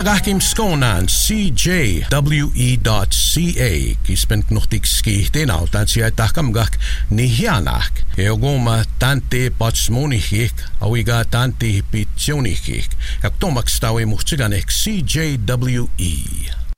Magahkim skonan CJWE.ca kispent nuhtikski tenautan siya tahkamgak nihianak. Eogoma tante patsmonihik awiga tante pitsionihik. Kaktomaks tawi muhtsiganek CJWE.